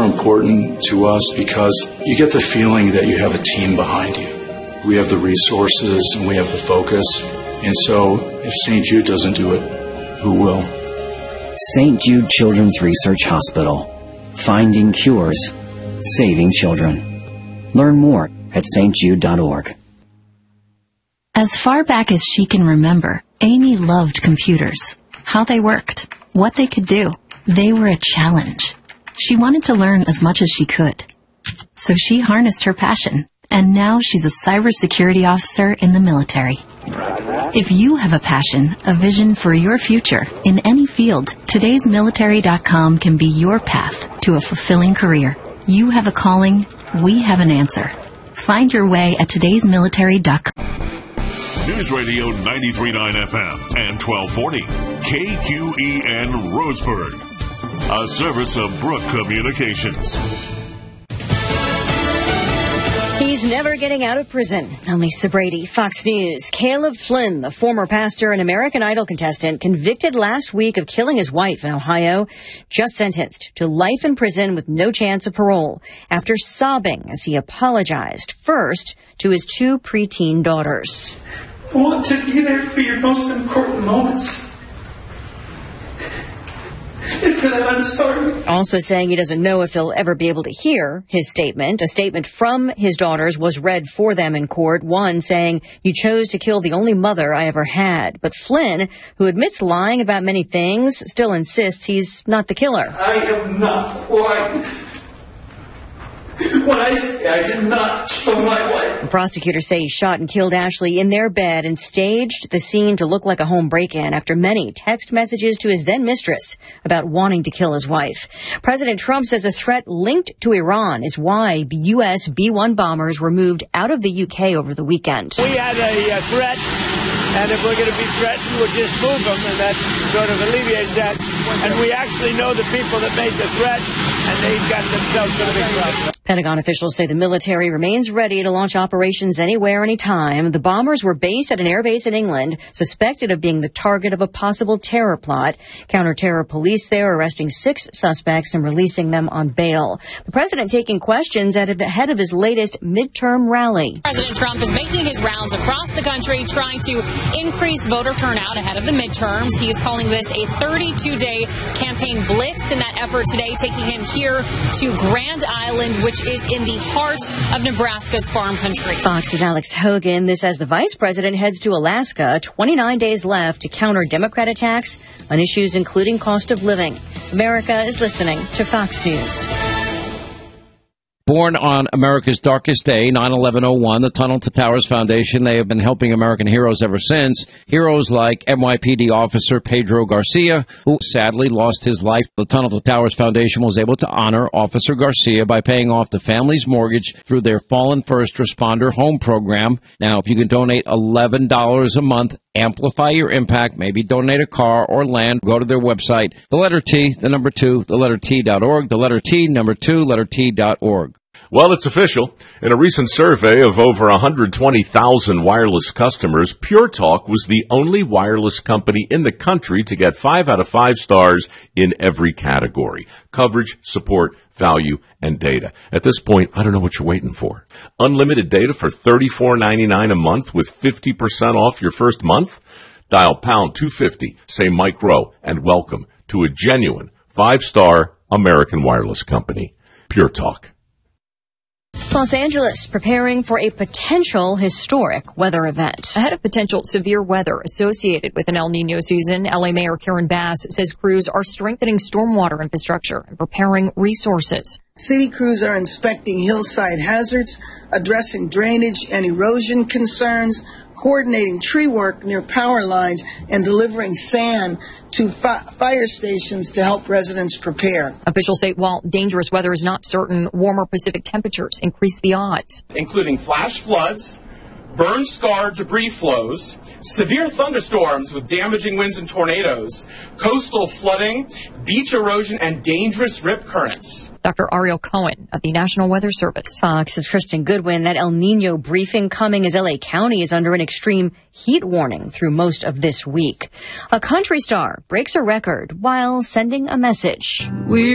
are important to us because you get the feeling that you have a team behind you. We have the resources and we have the focus. And so if St. Jude doesn't do it, who will? St. Jude Children's Research Hospital. Finding cures. Saving children. Learn more at stjude.org. As far back as she can remember, Amy loved computers. How they worked. What they could do. They were a challenge. She wanted to learn as much as she could. So she harnessed her passion. And now she's a cybersecurity officer in the military. If you have a passion, a vision for your future in any field, todaysmilitary.com can be your path to a fulfilling career. You have a calling, we have an answer. Find your way at todaysmilitary.com. News Radio 93.9 FM and 1240 KQEN Roseburg, a service of Brook Communications. He's never getting out of prison. I'm Lisa Brady, Fox News. Caleb Flynn, the former pastor and American Idol contestant, convicted last week of killing his wife in Ohio, just sentenced to life in prison with no chance of parole after sobbing as he apologized first to his 2 preteen daughters. I want to be there for your most important moments. And for that, I'm sorry. Also saying he doesn't know if he'll ever be able to hear his statement. A statement from his daughters was read for them in court. One saying, "You chose to kill the only mother I ever had." But Flynn, who admits lying about many things, still insists he's not the killer. I am not lying. When I say I did not kill my wife. The prosecutors say he shot and killed Ashley in their bed and staged the scene to look like a home break-in after many text messages to his then-mistress about wanting to kill his wife. President Trump says a threat linked to Iran is why U.S. B-1 bombers were moved out of the U.K. over the weekend. We had a threat, and if we're going to be threatened, we'll just move them, and that sort of alleviates that. And we actually know the people that made the threat, and they got themselves in a big trouble. Pentagon officials say the military remains ready to launch operations anywhere, anytime. The bombers were based at an airbase in England, suspected of being the target of a possible terror plot. Counter-terror police there arresting 6 suspects and releasing them on bail. The president taking questions ahead of his latest midterm rally. President Trump is making his rounds across the country, trying to increase voter turnout ahead of the midterms. He is calling this a 32-day campaign blitz. In that effort today, taking him here to Grand Island, which is in the heart of Nebraska's farm country. Fox's Alex Hogan. This as the vice president heads to Alaska. 29 days left to counter Democrat attacks on issues including cost of living. America is listening to Fox News. Born on America's darkest day, 9/11/01, the Tunnel to Towers Foundation, they have been helping American heroes ever since. Heroes like NYPD officer Pedro Garcia, who sadly lost his life. The Tunnel to Towers Foundation was able to honor Officer Garcia by paying off the family's mortgage through their Fallen First Responder Home Program. Now, if you can donate $11 a month, amplify your impact, maybe donate a car or land, go to their website, the letter T, the number 2, the letter T.org, the letter T, number 2, letter T.org. Well, it's official. In a recent survey of over 120,000 wireless customers, Pure Talk was the only wireless company in the country to get 5 out of 5 stars in every category: coverage, support, value, and data. At this point, I don't know what you're waiting for. Unlimited data for $34.99 a month with 50% off your first month? Dial pound 250, say Mike Rowe, and welcome to a genuine 5-star American wireless company. Pure Talk. Los Angeles preparing for a potential historic weather event. Ahead of potential severe weather associated with an El Nino season, LA Mayor Karen Bass says crews are strengthening stormwater infrastructure and preparing resources. City crews are inspecting hillside hazards, addressing drainage and erosion concerns, coordinating tree work near power lines, and delivering sand to fire stations to help residents prepare. Officials say while dangerous weather is not certain, warmer Pacific temperatures increase the odds. Including flash floods, burn-scarred debris flows, severe thunderstorms with damaging winds and tornadoes, coastal flooding, beach erosion, and dangerous rip currents. Dr. Ariel Cohen of the National Weather Service. Fox's Kristen Goodwin. That El Nino briefing coming as LA County is under an extreme heat warning through most of this week. A country star breaks a record while sending a message.